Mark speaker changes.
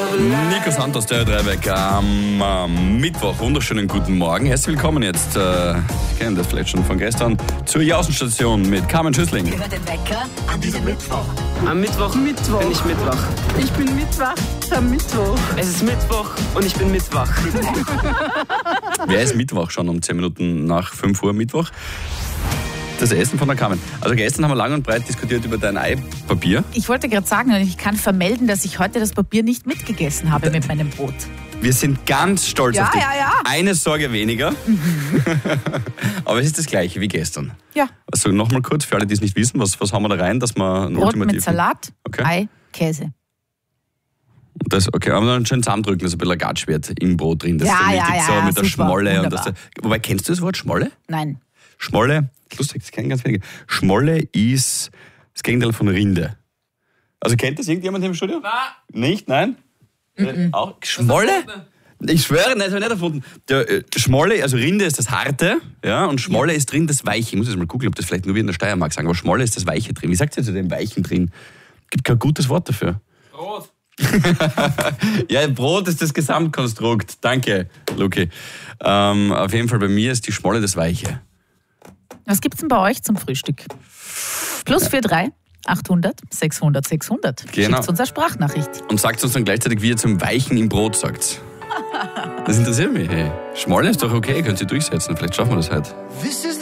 Speaker 1: Nico Santos, der Dreibeck am Mittwoch. Wunderschönen guten Morgen. Herzlich willkommen jetzt, ich kenne das vielleicht schon von gestern, zur Jausenstation mit Carmen Schüssling.
Speaker 2: Hört den Wecker an diesem Mittwoch.
Speaker 3: Am Mittwoch bin ich Mittwoch.
Speaker 4: Ich bin Mittwoch am Mittwoch.
Speaker 3: Es ist Mittwoch und ich bin Mittwoch.
Speaker 1: Wer ist Mittwoch schon um 10 Minuten nach 5 Uhr Mittwoch? Das Essen von der Carmen. Also gestern haben wir lang und breit diskutiert über dein Eipapier.
Speaker 4: Ich wollte gerade sagen, ich kann vermelden, dass ich heute das Papier nicht mitgegessen habe mit meinem Brot.
Speaker 1: Wir sind ganz stolz auf dich.
Speaker 4: Ja.
Speaker 1: Eine Sorge weniger. Aber es ist das Gleiche wie gestern.
Speaker 4: Ja.
Speaker 1: Also nochmal kurz, für alle, die es nicht wissen, was haben wir da rein, dass man
Speaker 4: Brot mit Salat,
Speaker 1: Okay.
Speaker 4: Ei, Käse.
Speaker 1: Okay, aber dann schön zusammendrücken, dass ein bisschen Gatsch wird im Brot drin. Das
Speaker 4: Ja,
Speaker 1: ist dann
Speaker 4: ja,
Speaker 1: richtig
Speaker 4: ja,
Speaker 1: so mit der
Speaker 4: super,
Speaker 1: Schmolle. Und
Speaker 4: wunderbar.
Speaker 1: Wobei, kennst du das Wort Schmolle?
Speaker 4: Nein.
Speaker 1: Schmolle, lustig, das kennen ganz wenige. Schmolle ist das Gegenteil von Rinde. Also kennt das irgendjemand im Studio? Nein. Nicht? Nein? Auch Schmolle? Ich schwöre, nein, das habe ich nicht erfunden. Schmolle, also Rinde ist das Harte, ja, und Schmolle ist drin das Weiche. Ich muss jetzt mal gucken, ob das vielleicht nur wie in der Steiermark sagen, aber Schmolle ist das Weiche drin. Wie sagt ihr zu dem Weichen drin? Gibt kein gutes Wort dafür.
Speaker 3: Brot.
Speaker 1: Ja, Brot ist das Gesamtkonstrukt. Danke, Luki. Auf jeden Fall bei mir ist die Schmolle das Weiche.
Speaker 4: Was gibt's denn bei euch zum Frühstück? +43 800 600 600.
Speaker 1: Genau.
Speaker 4: Schickt uns eine Sprachnachricht.
Speaker 1: Und sagt uns dann gleichzeitig, wie ihr zum Weichen im Brot sagt. Das interessiert mich. Hey. Schmolle ist doch okay, könnt ihr durchsetzen. Vielleicht schaffen wir das heute.